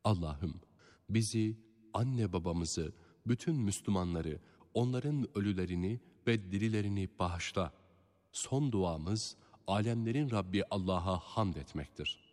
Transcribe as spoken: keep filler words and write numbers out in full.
Allah'ım bizi, anne babamızı, bütün Müslümanları, onların ölülerini ve dirilerini bağışla. Son duamız alemlerin Rabbi Allah'a hamd etmektir.